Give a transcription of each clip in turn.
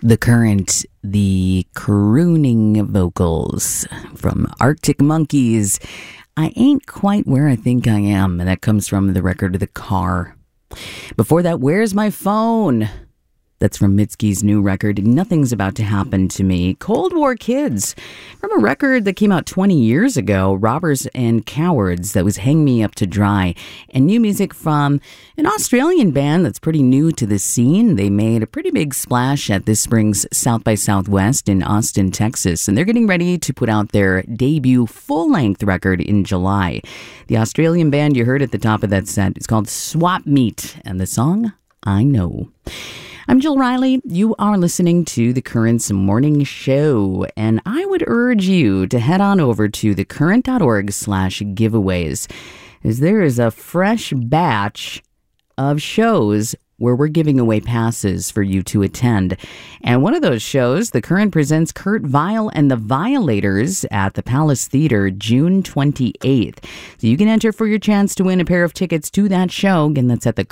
The Current, the crooning vocals from Arctic Monkeys. I ain't quite where I think I am, and that comes from the record of The Car. Before that, Where's My Phone? That's from Mitski's new record, Nothing's About to Happen to Me. Cold War Kids, from a record that came out 20 years ago, Robbers and Cowards, that was Hang Me Up to Dry. And new music from an Australian band that's pretty new to the scene. They made a pretty big splash at this spring's South by Southwest in Austin, Texas. And they're getting ready to put out their debut full-length record in July. The Australian band you heard at the top of that set is called Swap Meet, and the song, I Know. I'm Jill Riley. You are listening to The Current's Morning Show, and I would urge you to head on over to thecurrent.org/giveaways, as there is a fresh batch of shows where we're giving away passes for you to attend. And one of those shows, The Current presents Kurt Vile and the Violators at the Palace Theater, June 28th. So you can enter for your chance to win a pair of tickets to that show. Again, that's at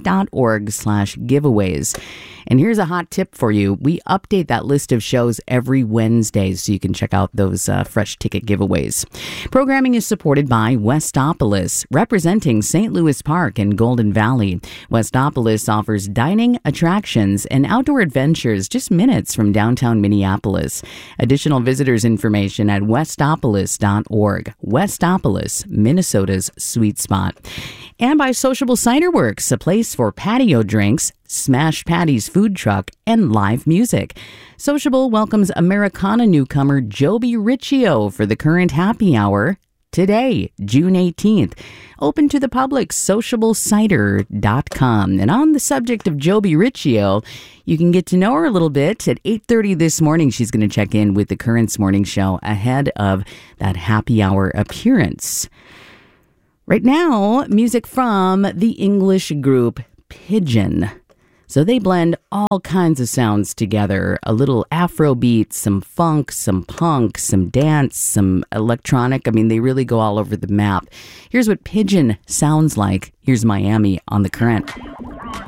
thecurrent.org/giveaways. And here's a hot tip for you. We update that list of shows every Wednesday, so you can check out those fresh ticket giveaways. Programming is supported by Westopolis, representing St. Louis Park and Golden Valley. Westopolis offers dining, attractions, and outdoor adventures just minutes from downtown Minneapolis. Additional visitors information at westopolis.org. Westopolis, Minnesota's sweet spot. And by Sociable Cider Works, a place for patio drinks, Smash Patty's food truck, and live music. Sociable welcomes Americana newcomer Joby Riccio for the Current Happy Hour today, June 18th. Open to the public, sociablecider.com. And on the subject of Joby Riccio, you can get to know her a little bit. At 8:30 this morning, she's going to check in with the Current's Morning Show ahead of that happy hour appearance. Right now, music from the English group Pigeon. So they blend all kinds of sounds together. A little Afrobeat, some funk, some punk, some dance, some electronic. I mean, they really go all over the map. Here's what Pigeon sounds like. Here's Miami on The Current.